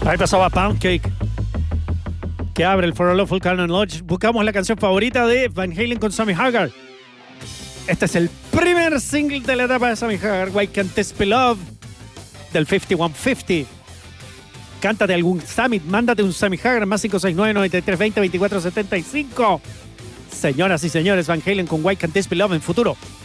Ahí pasaba Poundcake, que abre el For a Lawful Canon Lodge. Buscamos la canción favorita de Van Halen con Sammy Hagar. Este es el primer single de la etapa de Sammy Hagar, Why Can't This Be Love, del 5150. Cántate algún Sammy, mándate un Sammy Hagar, más 569-9320-2475. Señoras y señores, Van Halen con Why Can't This Be Love en Futuro.